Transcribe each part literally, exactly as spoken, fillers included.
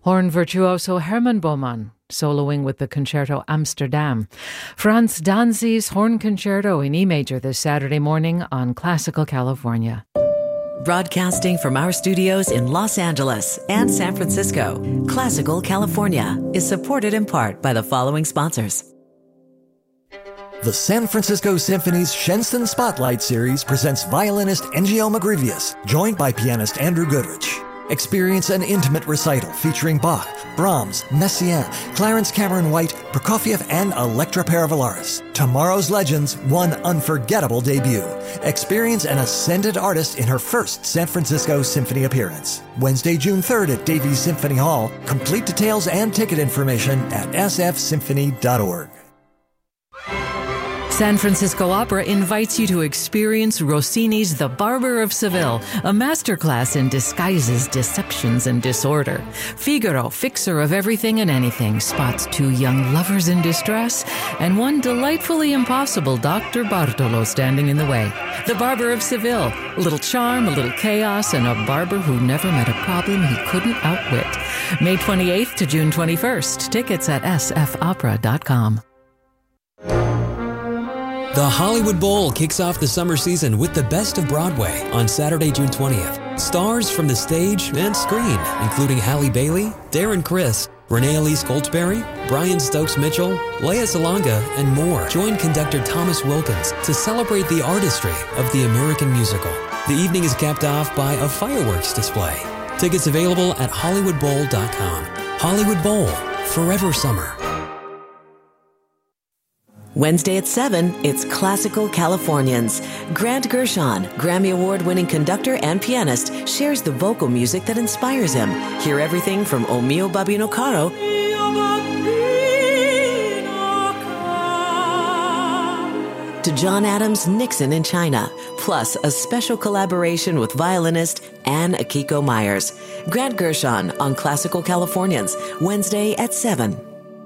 Horn virtuoso Herman Boman, soloing with the Concerto Amsterdam. Franz Danzi's Horn Concerto in E major this Saturday morning on Classical California. Broadcasting from our studios in Los Angeles and San Francisco, Classical California is supported in part by the following sponsors. The San Francisco Symphony's Shenson Spotlight Series presents violinist Engio Magrivius, joined by pianist Andrew Goodrich. Experience an intimate recital featuring Bach, Brahms, Messiaen, Clarence Cameron White, Prokofiev, and Electra Paravalaris. Tomorrow's Legends, one unforgettable debut. Experience an ascended artist in her first San Francisco Symphony appearance. Wednesday, June third at Davies Symphony Hall. Complete details and ticket information at s f symphony dot org. San Francisco Opera invites you to experience Rossini's The Barber of Seville, a masterclass in disguises, deceptions, and disorder. Figaro, fixer of everything and anything, spots two young lovers in distress and one delightfully impossible Doctor Bartolo standing in the way. The Barber of Seville, a little charm, a little chaos, and a barber who never met a problem he couldn't outwit. May twenty-eighth to June twenty-first. Tickets at s f opera dot com. The Hollywood Bowl kicks off the summer season with the best of Broadway on Saturday, June twentieth. Stars from the stage and screen, including Halle Bailey, Darren Criss, Renee Elise Goldsberry, Brian Stokes Mitchell, Lea Salonga, and more. Join conductor Thomas Wilkins to celebrate the artistry of the American musical. The evening is capped off by a fireworks display. Tickets available at hollywood bowl dot com. Hollywood Bowl, forever summer. Wednesday at seven, it's Classical Californians. Grant Gershon, Grammy Award-winning conductor and pianist, shares the vocal music that inspires him. Hear everything from O Mio Babbino Caro to John Adams' Nixon in China, plus a special collaboration with violinist Anne Akiko Myers. Grant Gershon on Classical Californians, Wednesday at seven.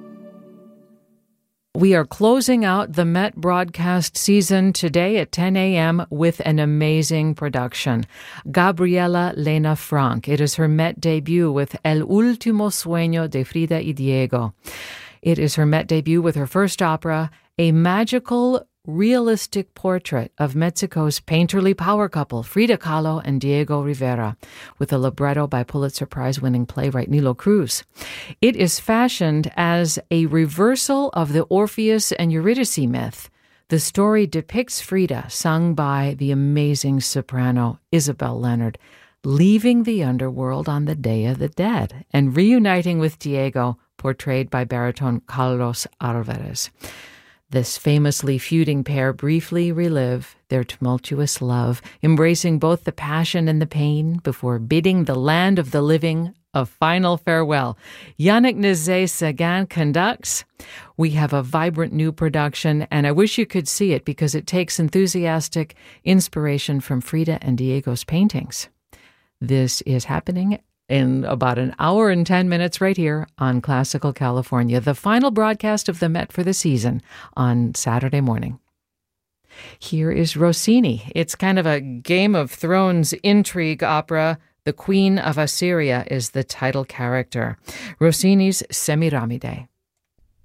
We are closing out the Met broadcast season today at ten a.m. with an amazing production. Gabriela Lena Frank. It is her Met debut with El Último Sueño de Frida y Diego. It is her Met debut with her first opera, a magical, realistic portrait of Mexico's painterly power couple, Frida Kahlo and Diego Rivera, with a libretto by Pulitzer Prize-winning playwright Nilo Cruz. It is fashioned as a reversal of the Orpheus and Eurydice myth. The story depicts Frida, sung by the amazing soprano Isabel Leonard, leaving the underworld on the Day of the Dead and reuniting with Diego, portrayed by baritone Carlos Alvarez. This famously feuding pair briefly relive their tumultuous love, embracing both the passion and the pain before bidding the land of the living a final farewell. Yannick Nézet-Séguin conducts. We have a vibrant new production, and I wish you could see it because it takes enthusiastic inspiration from Frida and Diego's paintings. This is happening in about an hour and ten minutes right here on Classical California, the final broadcast of the Met for the season on Saturday morning. Here is Rossini. It's kind of a Game of Thrones intrigue opera. The Queen of Assyria is the title character. Rossini's Semiramide.